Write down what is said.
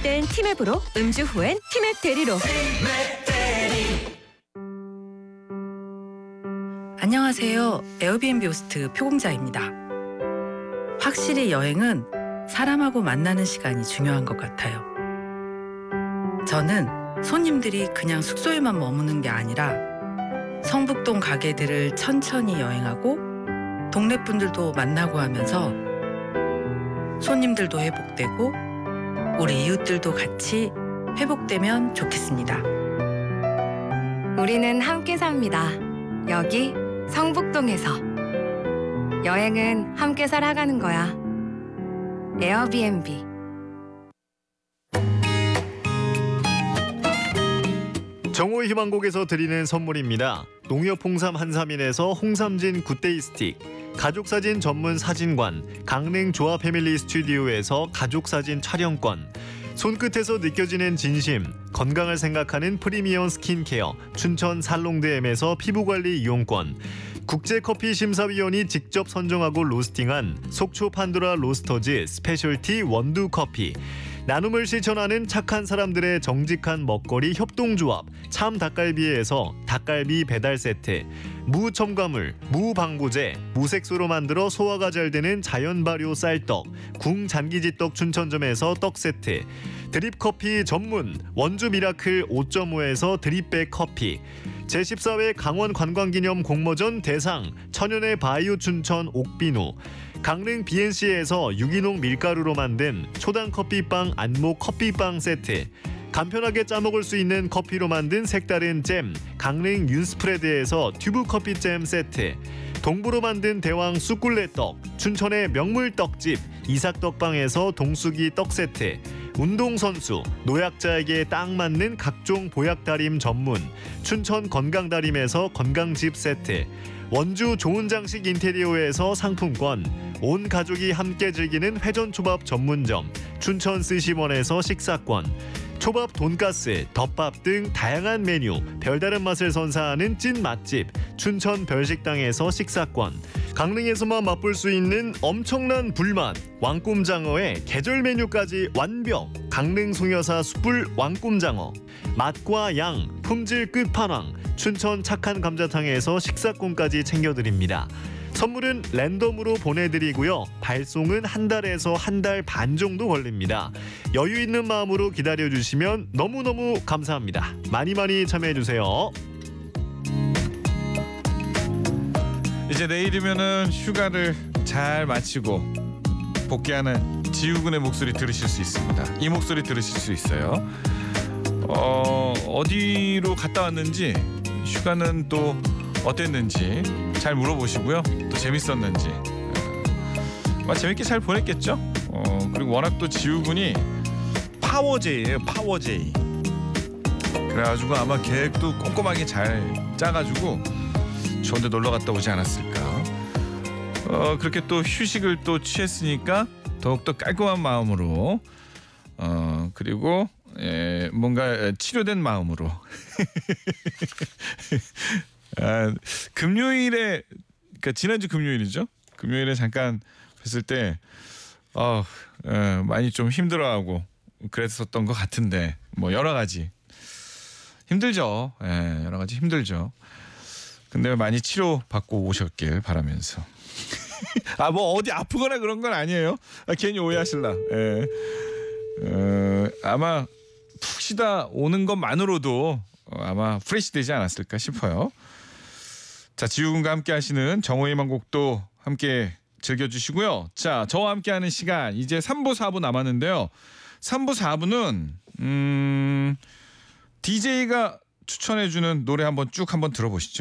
땐 티맵으로, 음주 후엔 티맵 대리로. 안녕하세요. 에어비앤비 호스트 표공자입니다. 확실히 여행은 사람하고 만나는 시간이 중요한 것 같아요. 저는 손님들이 그냥 숙소에만 머무는 게 아니라 성북동 가게들을 천천히 여행하고 동네 분들도 만나고 하면서 손님들도 회복되고 우리 이웃들도 같이 회복되면 좋겠습니다. 우리는 함께 삽니다. 여기 성북동에서. 여행은 함께 살아가는 거야. 에어비앤비. 정오의 희망곡에서 드리는 선물입니다. 농협 홍삼 한삼인에서 홍삼진 굿데이 스틱, 가족사진 전문 사진관 강릉 조아 패밀리 스튜디오에서 가족사진 촬영권, 손끝에서 느껴지는 진심, 건강을 생각하는 프리미엄 스킨케어 춘천 살롱드엠에서 피부관리 이용권, 국제커피심사위원이 직접 선정하고 로스팅한 속초 판도라 로스터즈 스페셜티 원두커피, 나눔을 실천하는 착한 사람들의 정직한 먹거리 협동조합 참 닭갈비에서 닭갈비 배달 세트, 무첨가물, 무방부제, 무색소로 만들어 소화가 잘 되는 자연 발효 쌀떡 궁잔기지떡 춘천점에서 떡 세트, 드립커피 전문 원주 미라클 5.5에서 드립백 커피, 제14회 강원 관광기념 공모전 대상 천연의 바이오 춘천 옥비누, 강릉 BNC에서 유기농 밀가루로 만든 초당 커피빵 안목 커피빵 세트, 간편하게 짜먹을 수 있는 커피로 만든 색다른 잼 강릉 윤스프레드에서 튜브 커피잼 세트, 동부로 만든 대왕 쑥굴레떡 춘천의 명물 떡집 이삭떡방에서 동수기 떡 세트, 운동선수 노약자에게 딱 맞는 각종 보약다림 전문 춘천 건강다림에서 건강즙 세트, 원주 좋은 장식 인테리어에서 상품권, 온 가족이 함께 즐기는 회전초밥 전문점 춘천 스시원에서 식사권, 초밥, 돈가스, 덮밥 등 다양한 메뉴 별다른 맛을 선사하는 찐 맛집 춘천 별식당에서 식사권, 강릉에서만 맛볼 수 있는 엄청난 불맛 왕꿈장어에 계절 메뉴까지 완벽 강릉 송여사 숯불 왕꿈장어, 맛과 양 품질 끝판왕 춘천 착한 감자탕에서 식사권까지 챙겨드립니다. 선물은 랜덤으로 보내드리고요. 발송은 한 달에서 한 달 반 정도 걸립니다. 여유 있는 마음으로 기다려주시면 너무너무 감사합니다. 많이 많이 참여해주세요. 이제 내일이면은 휴가를 잘 마치고 복귀하는 지우군의 목소리 들으실 수 있습니다. 이 목소리 들으실 수 있어요. 어디로 갔다 왔는지, 휴가는 또 어땠는지 잘 물어보시고요. 또 재밌었는지 재밌게 잘 보냈겠죠. 그리고 워낙 또 지우군이 파워제이예요. 파워제이. 그래가지고 아마 계획도 꼼꼼하게 잘 짜가지고 좋은데 놀러 갔다 오지 않았을까. 그렇게 또 휴식을 또 취했으니까 더욱더 깔끔한 마음으로 그리고 뭔가 치료된 마음으로 금요일에, 그러니까 지난주 금요일이죠. 금요일에 잠깐 뵀을 때 많이 좀 힘들어하고 그랬었던 것 같은데 뭐 여러 가지 힘들죠. 여러 가지 힘들죠. 근데 많이 치료받고 오셨길 바라면서 뭐 어디 아프거나 그런 건 아니에요. 괜히 오해하실라. 아마 푹 쉬다 오는 것만으로도 아마 프레시 되지 않았을까 싶어요. 자, 지우군과 함께 하시는 정오의 희망곡도 함께 즐겨주시고요. 자, 저와 함께하는 시간 이제 3부 4부 남았는데요. 3부 4부는 DJ가 추천해주는 노래 한번 쭉 한번 들어보시죠.